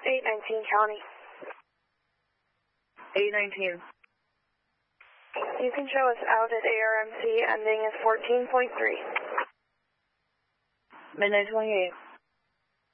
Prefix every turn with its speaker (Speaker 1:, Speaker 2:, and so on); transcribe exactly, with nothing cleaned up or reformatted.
Speaker 1: eight nineteen County.
Speaker 2: eight nineteen.
Speaker 1: You can show us out at A R M C ending in fourteen point three.
Speaker 2: Midnight twenty-eight.